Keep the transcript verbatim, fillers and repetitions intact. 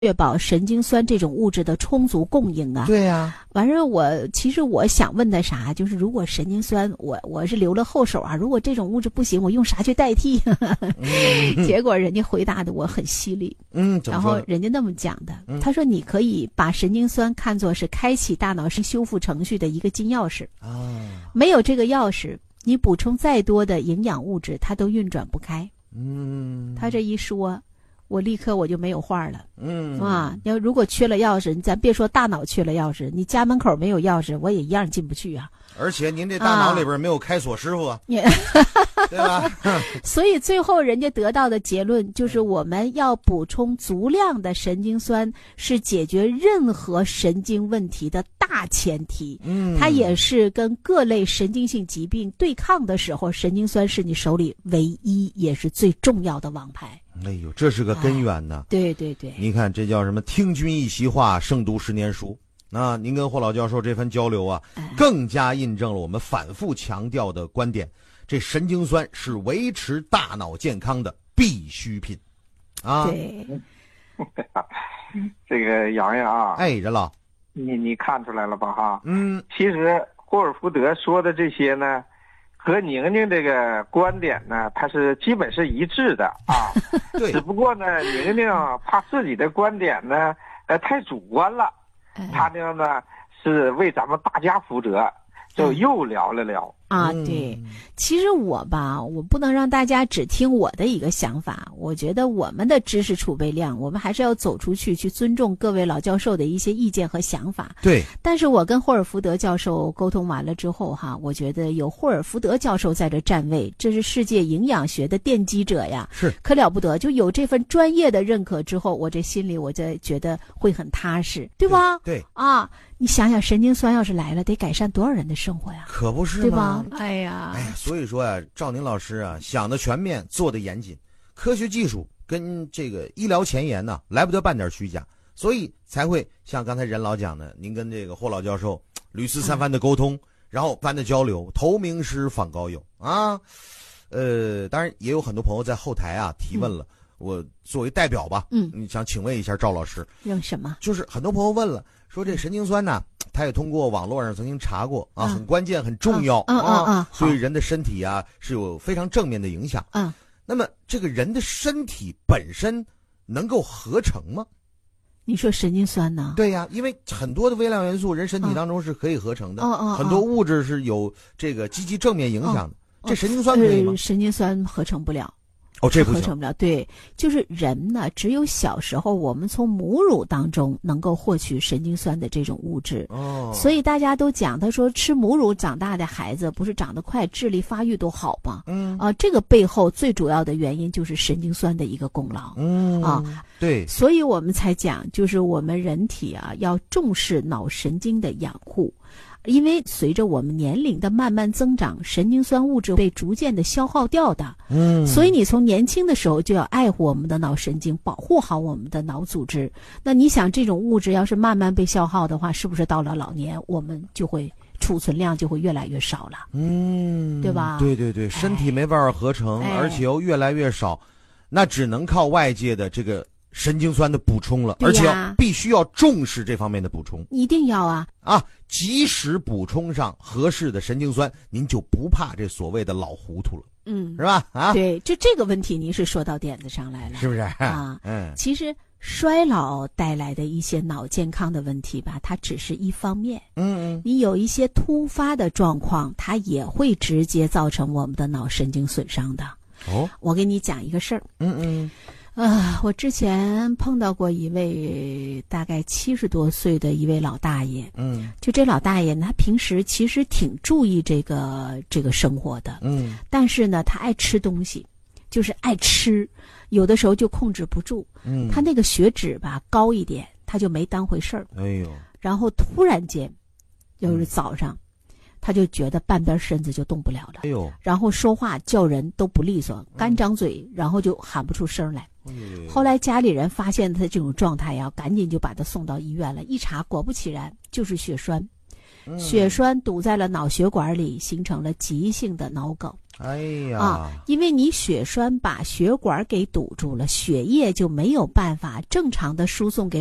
确保神经酸这种物质的充足供应啊。 对呀、啊， 完事儿我其实我想问的啥，就是如果神经酸我我是留了后手啊，如果这种物质不行，我用啥去代替？嗯、结果人家回答的我很犀利， 嗯， 然后人家那么讲的， 嗯、 他说你可以把神经酸看作是开启大脑是修复程序的一个金钥匙啊，没有这个钥匙，你补充再多的营养物质，它都运转不开。嗯，他这一说。我立刻我就没有话了，嗯啊，要如果缺了钥匙，咱别说大脑缺了钥匙，你家门口没有钥匙，我也一样进不去啊。 而且您这大脑里边没有开锁师傅啊，啊对吧？ 所以最后人家得到的结论就是，我们要补充足量的神经酸是解决任何神经问题的大前提。嗯，它也是跟各类神经性疾病对抗的时候，神经酸是你手里唯一也是最重要的王牌。 哎呦，这是个根源呢、 哎。对对对， 你看这叫什么？听君一席话，胜读十年书。那您跟霍老教授这番交流啊，更加印证了我们反复强调的观点：这神经酸是维持大脑健康的必需品啊。 对， 这个洋洋啊， 哎，任老， 你你看出来了吧？哈， 嗯， 其实霍尔福德说的这些呢，和宁宁这个观点呢，它是基本是一致的啊。 对， 只不过呢，宁宁怕自己的观点呢，呃，太主观了。他呢呢是为咱们大家负责，就又聊了聊、 嗯、啊。对，其实我吧，我不能让大家只听我的一个想法。我觉得我们的知识储备量，我们还是要走出去，去尊重各位老教授的一些意见和想法。 对。 但是我跟霍尔福德教授沟通完了之后哈，我觉得有霍尔福德教授在这站位，这是世界营养学的奠基者呀， 是可了不得。就有这份专业的认可之后，我这心里我就觉得会很踏实，对吧？ 对。对啊，你想想，神经酸要是来了，得改善多少人的生活呀？ 可不是吗？ 对吧？哎呀， 哎，所以说啊，赵宁老师啊，想的全面，做的严谨，科学技术跟这个医疗前沿呢，来不得半点虚假，所以才会像刚才任老讲的，您跟这个霍老教授屡次三番的沟通，嗯、然后番的交流，投名师访高友啊。呃，当然也有很多朋友在后台啊提问了，嗯、我作为代表吧，嗯，你想请问一下赵老师， 用什么？ 就是很多朋友问了。说这神经酸呢，他也通过网络上曾经查过啊，很关键、很重要啊啊， 对人的身体啊是有非常正面的影响。 嗯， 那么这个人的身体本身能够合成吗？ 你说神经酸呢？ 对呀，因为很多的微量元素人身体当中是可以合成的，很多物质是有这个积极正面影响的。这神经酸可以吗？ 神经酸合成不了。 哦，这不合成不了。对，就是人呢，只有小时候我们从母乳当中能够获取神经酸的这种物质。哦，所以大家都讲，他说吃母乳长大的孩子不是长得快，智力发育都好吗？嗯啊，这个背后最主要的原因就是神经酸的一个功劳。嗯啊， 对， 所以我们才讲，就是我们人体啊要重视脑神经的养护。因为随着我们年龄的慢慢增长，神经酸物质被逐渐的消耗掉的。嗯，所以你从年轻的时候就要爱护我们的脑神经，保护好我们的脑组织。那你想，这种物质要是慢慢被消耗的话，是不是到了老年我们就会储存量就会越来越少了？嗯，对吧？ 对对对，身体没办法合成，哎、而且又越来越少，那只能靠外界的这个神经酸的补充了，而且要必须要重视这方面的补充， 一定要啊啊！及时补充上合适的神经酸，您就不怕这所谓的老糊涂了，嗯，是吧？啊， 对，就这个问题，您是说到点子上来了， 是不是啊？ 嗯， 其实衰老带来的一些脑健康的问题吧，它只是一方面，嗯嗯，你有一些突发的状况，它也会直接造成我们的脑神经损伤的。哦，我给你讲一个事儿， 嗯嗯。 啊、呃，我之前碰到过一位大概七十多岁的一位老大爷，嗯，就这老大爷呢，他平时其实挺注意这个这个生活的，嗯，但是呢，他爱吃东西，就是爱吃，有的时候就控制不住，嗯，他那个血脂吧高一点，他就没当回事儿， 哎呦， 然后突然间，就是早上。嗯他就觉得半边身子就动不了了， 哎呦， 然后说话叫人都不利索，干张嘴，然后就喊不出声来。嗯、后来家里人发现他这种状态呀，赶紧就把他送到医院了，一查果不其然就是血栓。 嗯、 血栓堵在了脑血管里，形成了急性的脑梗。 哎呀， 啊，因为你血栓把血管给堵住了，血液就没有办法正常的输送给